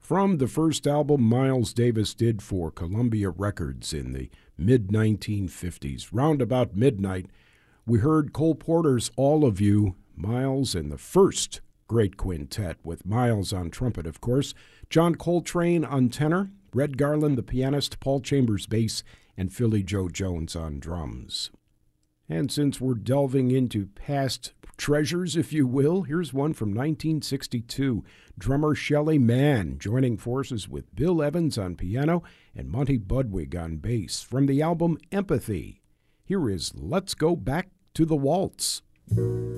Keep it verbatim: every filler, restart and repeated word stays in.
from the first album Miles Davis did for Columbia Records in the mid nineteen fifties. Round about midnight, we heard Cole Porter's All of You, Miles in the first great quintet, with Miles on trumpet, of course, John Coltrane on tenor, Red Garland the pianist, Paul Chambers bass, and Philly Joe Jones on drums. And since we're delving into past treasures, if you will, here's one from nineteen sixty-two. Drummer Shelly Manne joining forces with Bill Evans on piano and Monty Budwig on bass from the album Empathy. Here is Let's Go Back to the Waltz.